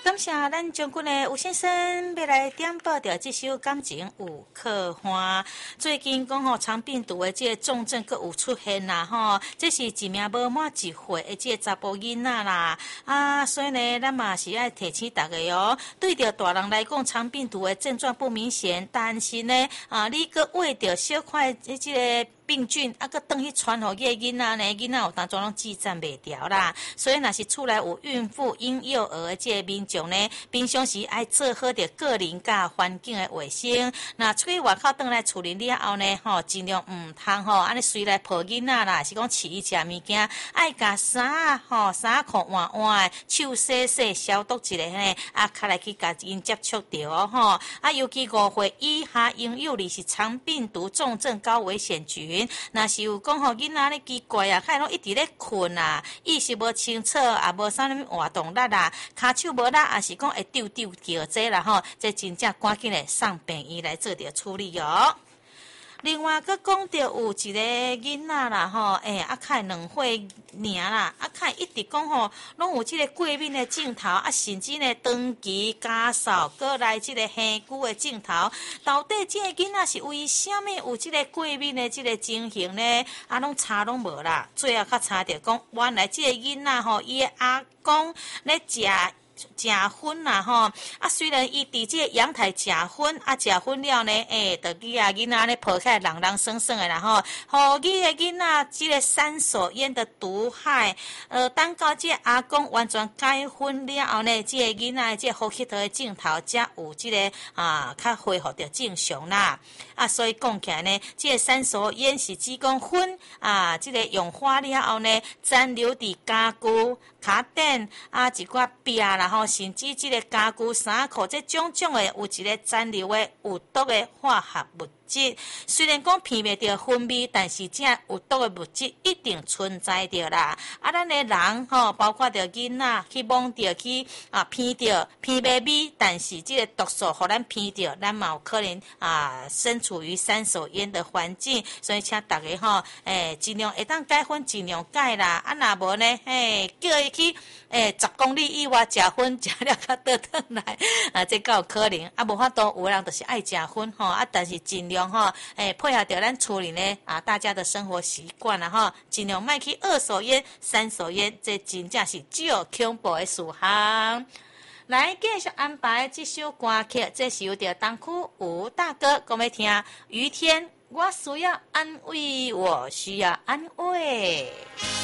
感谢咱将军的吴先生要来点播着这首感情有可欢。最近讲吼肠病毒的这个重症佫有出现啦吼，这是一名无满1岁的这个查甫囡仔啦。所以呢，咱嘛是爱提醒大家哦，对着大人来讲，肠病毒的症状不明显，但是呢，你佫为着小块这个病菌佫等去传互个囡仔呢，囡仔有当中拢记赞袂掉啦。所以若是厝内有孕妇、婴幼儿的这个民众呢，平常时爱做好着个人甲环境的卫生。那出去外口倒来处理了后呢，尽量唔通安尼随来抱囡仔啦，是讲饲伊食物件，爱甲衫裤换换的，手洗洗消毒一下呢，较来去甲因接触着哦尤其5岁以下婴幼儿是肠病毒重症高危险群。若是有讲囡仔咧奇怪看拢一直咧困意识无清楚，也无啥物活动力骹手无力，也是讲会丢叫这啦这真正赶紧咧送病院来做着处理哦。另外，佮讲到有一个囡仔啦较2岁尔啦，较一直讲拢有即个过敏的镜头，甚至呢长期家扫，佮来即个鼻骨的镜头，到底即个囡仔是为虾米有即个过敏的即个情形呢？拢查拢无啦，最后较查着讲，原来即个囡仔伊的阿公咧食薰啦虽然伊伫即个阳台食薰食薰了呢，就去囡仔咧抱起来，人生生的啦互伊的囡仔即个3手烟的毒害，等到即个阿公完全解薰了后呢，即个囡仔即个呼吸道的镜头才有即个较恢复着正常啦。所以讲起来呢，即个3手烟是指讲薰即个用化了后呢，残留伫家具、卡垫一寡壁啦甚至即个家具、衫裤这种的有一个残留的有毒的化学物质。虽然讲闻袂到薰味，但是这有毒的物质一定存在着啦。咱的人包括着囡仔去摸着去闻着闻味，但是这个毒素互咱闻着，咱嘛有可能身处于3手烟的环境。所以请大家尽量会当解薰尽量解啦。若无呢叫伊去10公里以外食薰，食了较倒转来这较有可能。无法度有人就是爱食薰但是尽量配合着咱厝里呢大家的生活习惯啦尽量莫去2手烟、3手烟，这真正是最恐怖的事项。来继续安排这首歌曲，这是由着东区吴大哥讲要听于天，我需要安慰，我需要安慰。